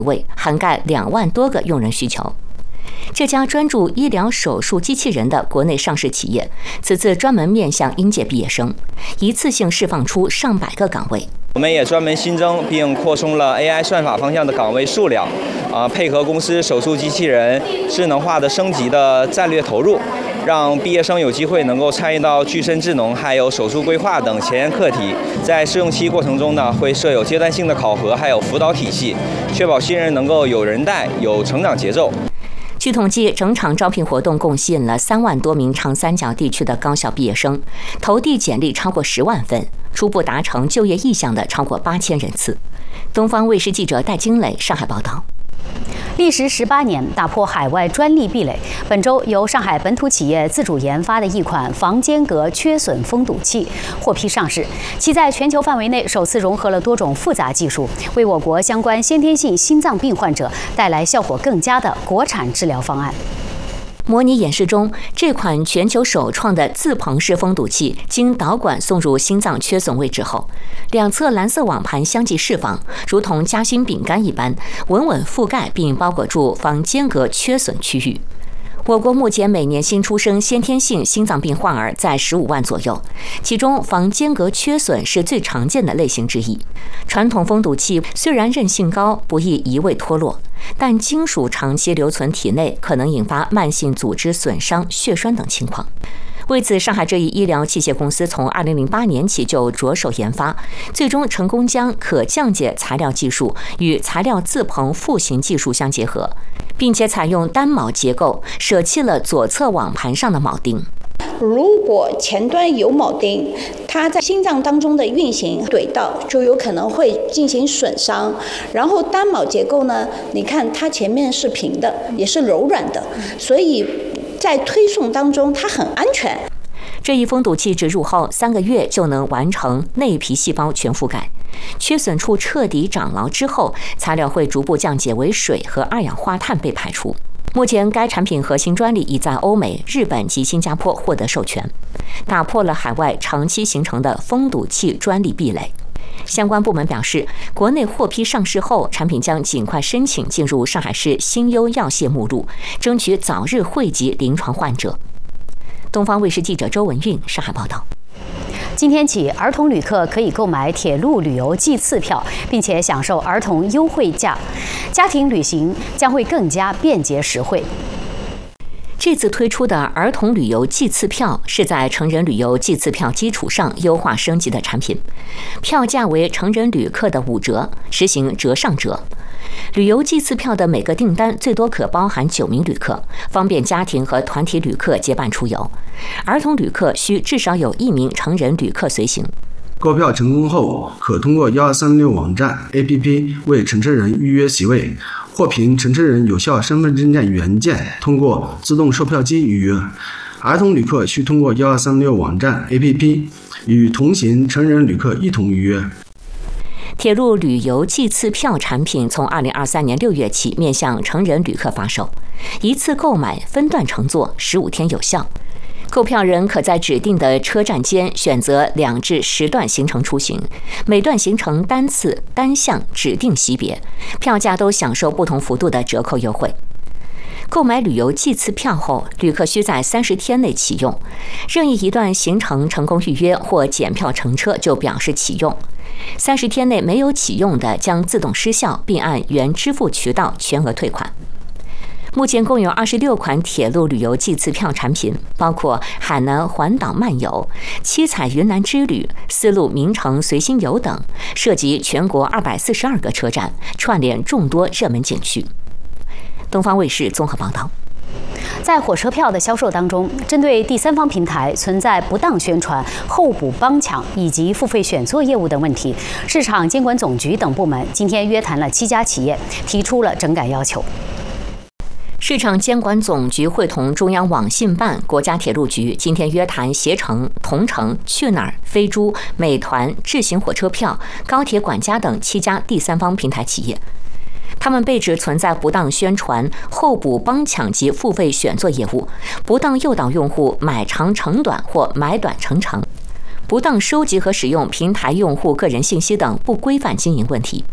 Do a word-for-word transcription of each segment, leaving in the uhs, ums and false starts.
位，涵盖两万多个用人需求。这家专注医疗手术机器人的国内上市企业，此次专门面向应届毕业生，一次性释放出上百个岗位。 我们也专门新增并扩充了 A I 算法方向的岗位数量，啊，配合公司手术机器人智能化的升级的战略投入，让毕业生有机会能够参与到具身智能还有手术规划等前沿课题。在试用期过程中呢，会设有阶段性的考核，还有辅导体系，确保新人能够有人带，有成长节奏。 据统计，整场招聘活动共吸引了三万多名长三角地区的高校毕业生，投递简历超过十万份，初步达成就业意向的超过八千人次。东方卫视记者戴金磊上海报道。 历时十八年，打破海外专利壁垒。本周，由上海本土企业自主研发的一款防间隔缺损封堵器获批上市，其在全球范围内首次融合了多种复杂技术，为我国相关先天性心脏病患者带来效果更佳的国产治疗方案。 模拟演示中，这款全球首创的自膨式封堵器经导管送入心脏缺损位置后，两侧蓝色网盘相继释放，如同夹心饼干一般，稳稳覆盖并包裹住防间隔缺损区域。我国目前每年新出生先天性心脏病患儿在十五万左右，其中防间隔缺损是最常见的类型之一。传统封堵器虽然韧性高，不易移位脱落，但金属长期留存体内可能引发慢性组织损伤、血栓等情况。为此，上海这一医疗器械公司从二零零八年起就着手研发，最终成功将可降解材料技术与材料自膨复形技术相结合，并且采用单铆结构，舍弃了左侧网盘上的铆钉。 如果前端有铆钉，它在心脏当中的运行怼到，就有可能会进行损伤。然后单铆结构呢，你看它前面是平的，也是柔软的，所以在推送当中它很安全。 这一封堵器植入后，三个月就能完成内皮细胞全覆盖，缺损处彻底长牢之后，材料会逐步降解为水和二氧化碳被排出。目前，该产品核心专利已在欧美、日本及新加坡获得授权，打破了海外长期形成的封堵器专利壁垒。相关部门表示，国内获批上市后，产品将尽快申请进入上海市新优药械目录，争取早日惠及临床患者。东方卫视记者周文运上海报道。 今天起，儿童旅客可以购买铁路旅游季次票，并且享受儿童优惠价，家庭旅行将会更加便捷实惠。 这次推出的儿童旅游季次票是在成人旅游季次票基础上优化升级的产品，票价为成人旅客的五折，实行折上折。旅游季次票的每个订单最多可包含九名旅客，方便家庭和团体旅客结伴出游。儿童旅客需至少有一名成人旅客随行。 购票成功后，可通过一二三六网站 A P P 为乘车人预约席位，或凭乘车人有效身份证件原件通过自动售票机预约。儿童旅客需通过一二三六网站 A P P 与同行成人旅客一同预约。 铁路旅游季次票产品从二零二三年六月起面向成人旅客发售，一次购买分段乘坐，十五天有效。购票人可在指定的车站间选择两至十段行程出行，每段行程单次单项指定级别，票价都享受不同幅度的折扣优惠。购买旅游季次票后，旅客需在三十天内启用，任意一段行程成功预约或检票乘车就表示启用。三十天内没有启用的将自动失效，并按原支付渠道全额退款。目前共有二十六款铁路旅游季次票产品，包括海南环岛漫游、七彩云南之旅、丝路名城随心游等，涉及全国二百四十二个车站，串联众多热门景区。东方卫视综合报道。 在火车票的销售当中，针对第三方平台存在不当宣传、候补帮抢以及付费选座业务等问题，市场监管总局等部门今天约谈了七家企业，提出了整改要求。 市场监管总局会同中央网信办、国家铁路局今天约谈携程、同程、去哪儿、飞猪、美团、智行火车票、高铁管家等七家第三方平台企业。他们被指存在不当宣传、候补帮抢及付费选座业务，不当诱导用户买长乘短或买短乘长，不当收集和使用平台用户个人信息等不规范经营问题。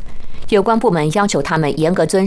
有关部门要求他们严格遵